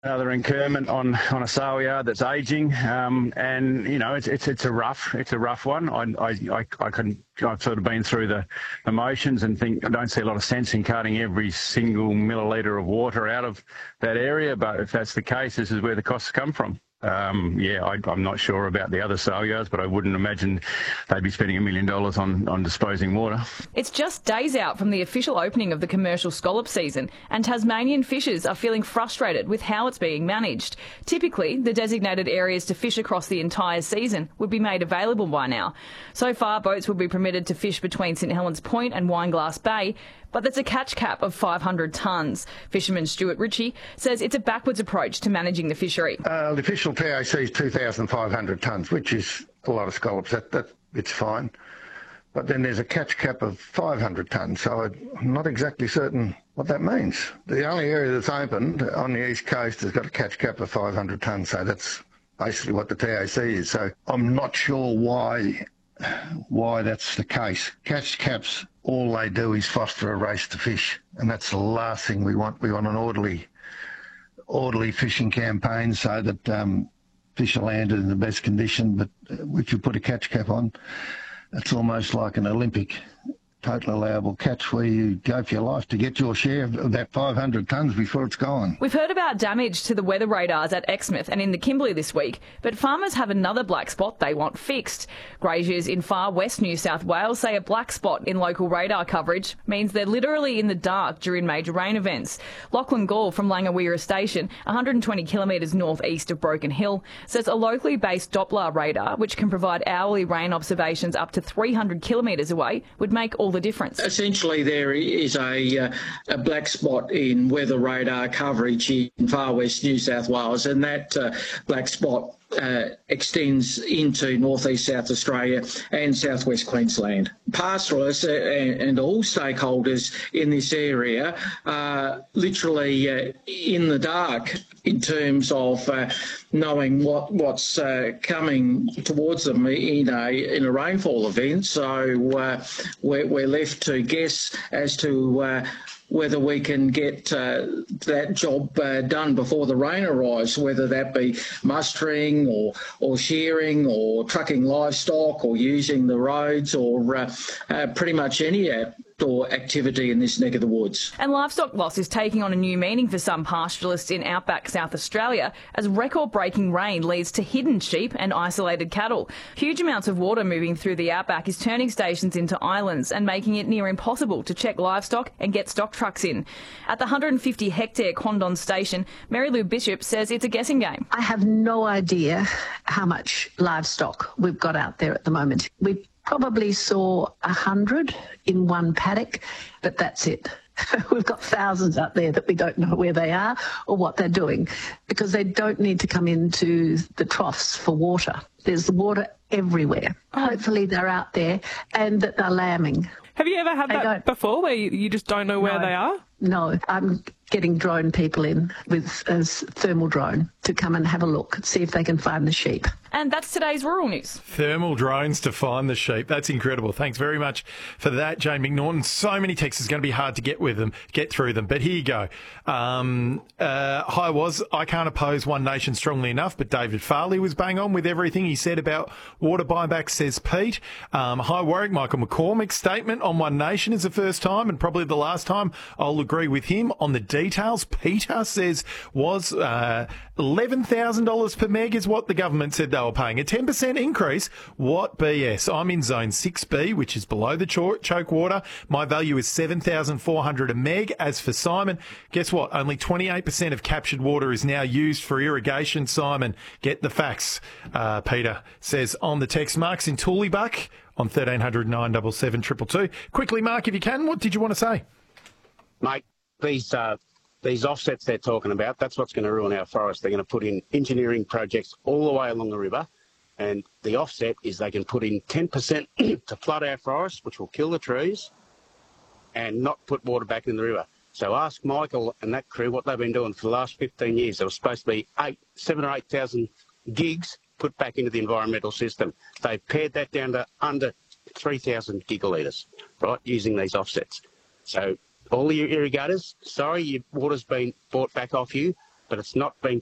another incurment on a sale yard that's ageing, and it's a rough one. I've sort of been through the motions and think I don't see a lot of sense in cutting every single millilitre of water out of that area. But if that's the case, this is where the costs come from. I'm not sure about the other sale yards, but I wouldn't imagine they'd be spending $1 million on disposing water. It's just days out from the official opening of the commercial scallop season, and Tasmanian fishers are feeling frustrated with how it's being managed. Typically, the designated areas to fish across the entire season would be made available by now. So far, boats will be permitted to fish between St Helens Point and Wineglass Bay, but there's a catch cap of 500 tonnes. Fisherman Stuart Ritchie says it's a backwards approach to managing the fishery. The official TAC is 2,500 tonnes, which is a lot of scallops. It's fine. But then there's a catch cap of 500 tonnes, so I'm not exactly certain what that means. The only area that's opened on the east coast has got a catch cap of 500 tonnes, so that's basically what the TAC is. So I'm not sure why that's the case. Catch caps, all they do is foster a race to fish, and that's the last thing we want. We want an orderly fishing campaign so that fish are landed in the best condition. But if you put a catch cap on, it's almost like an Olympic total allowable catch where you go for your life to get your share of that 500 tonnes before it's gone. We've heard about damage to the weather radars at Exmouth and in the Kimberley this week, but farmers have another black spot they want fixed. Graziers in far west New South Wales say a black spot in local radar coverage means they're literally in the dark during major rain events. Lachlan Gall from Langawira Station, 120 kilometres northeast of Broken Hill, says a locally based Doppler radar, which can provide hourly rain observations up to 300 kilometres away, would make all the difference. Essentially, there is a black spot in weather radar coverage in far west New South Wales, and that black spot extends into northeast South Australia and southwest Queensland. Pastoralists and all stakeholders in this area are literally in the dark in terms of knowing what's coming towards them in a rainfall event. So we're left to guess as to whether we can get that job done before the rain arrives, whether that be mustering or shearing or trucking livestock or using the roads or pretty much any outdoor activity in this neck of the woods. And livestock loss is taking on a new meaning for some pastoralists in outback South Australia as record-breaking rain leads to hidden sheep and isolated cattle. Huge amounts of water moving through the outback is turning stations into islands and making it near impossible to check livestock and get stock trucks in. At the 150-hectare Quandon station, Mary Lou Bishop says it's a guessing game. I have no idea how much livestock we've got out there at the moment. We probably saw 100 in one paddock, but that's it. We've got thousands out there that we don't know where they are or what they're doing because they don't need to come into the troughs for water. There's water everywhere. Hopefully they're out there and that they're lambing. Have you ever had that before where you just don't know where they are? No, I'm getting drone people in with a thermal drone to come and have a look, see if they can find the sheep. And that's today's rural news. Thermal drones to find the sheep. That's incredible. Thanks very much for that, Jane McNaughton. So many texts, it's going to be hard to get through them. But here you go. Hi, I can't oppose One Nation strongly enough, but David Farley was bang on with everything he said about water buybacks, says Pete. Hi, Warwick. Michael McCormick's statement on One Nation is the first time and probably the last time I'll agree with him on the details. Peter says was $11,000 per meg is what the government said they were paying. A 10% increase? What BS? I'm in zone 6B, which is below the choke water. My value is $7,400 a meg. As for Simon, guess what? Only 28% of captured water is now used for irrigation. Simon, get the facts. Peter says on the text. Mark's in Tooleybuck on 1300 977 222. Quickly, Mark, if you can, what did you want to say? Mate, these offsets they're talking about, that's what's going to ruin our forest. They're going to put in engineering projects all the way along the river, and the offset is they can put in 10% to flood our forest, which will kill the trees, and not put water back in the river. So ask Michael and that crew what they've been doing for the last 15 years. There was supposed to be 7,000 or 8,000 gigs put back into the environmental system. They've pared that down to under 3,000 gigalitres, right, using these offsets. So all your irrigators, sorry, your water's been bought back off you. but it's not been